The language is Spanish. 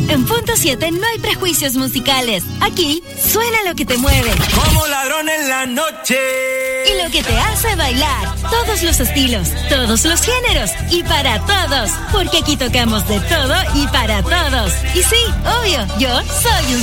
En Punto 7 no hay prejuicios musicales. Aquí suena lo que te mueve. Como ladrón en la noche. Y lo que te hace bailar. Todos los estilos, todos los géneros y para todos. Porque aquí tocamos de todo y para todos. Y sí, obvio, yo soy un